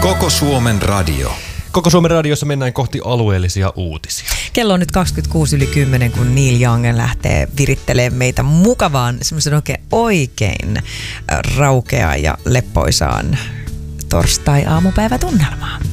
Koko Suomen radio. Koko Suomen radiossa mennään kohti alueellisia uutisia. Kello on nyt 26:10, kun Neil Young lähtee virittelemään meitä mukavaan, semmoisen oikein raukeaan ja leppoisaan torstai-aamupäivätunnelmaan.